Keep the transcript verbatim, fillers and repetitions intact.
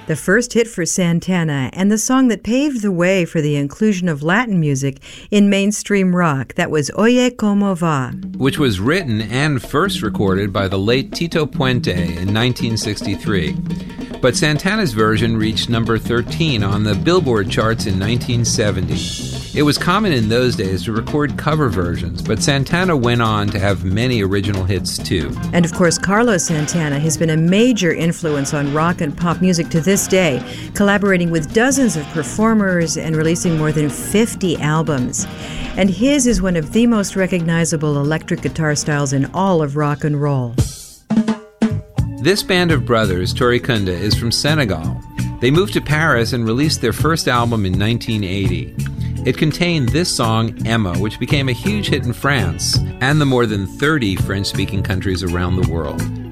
the first hit for Santana, and the song that paved the way for the inclusion of Latin music in mainstream rock. That was Oye Como Va, which was written and first recorded by the late Tito Puente in nineteen sixty-three. But Santana's version reached number thirteen on the Billboard charts in nineteen seventy. It was common in those days to record cover versions, but Santana went on to have many original hits too. And of course, Carlos Santana has been a major influence on rock and pop music to this day, collaborating with dozens of performers and releasing more than fifty albums. And his is one of the most recognizable electric guitar styles in all of rock and roll. This band of brothers, Touré Kunda, is from Senegal. They moved to Paris and released their first album in nineteen eighty. It contained this song, Emma, which became a huge hit in France and the more than thirty French-speaking countries around the world.